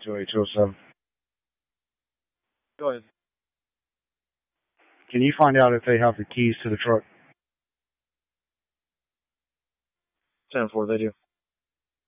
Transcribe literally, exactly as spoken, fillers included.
two eight two oh seven. Go ahead. Can you find out if they have the keys to the truck? ten four, they do.